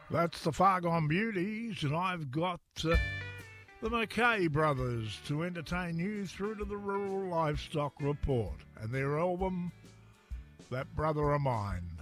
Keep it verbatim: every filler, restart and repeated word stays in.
That's the Far Gone Beauties, and I've got uh, the McKay Brothers to entertain you through to the Rural Livestock Report and their album, That Brother of Mine.